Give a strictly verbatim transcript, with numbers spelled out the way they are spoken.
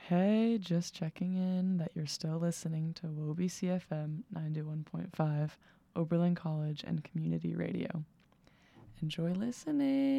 Hey, just checking in that you're still listening to W O B C F M ninety-one point five, Oberlin College and Community Radio. Enjoy listening.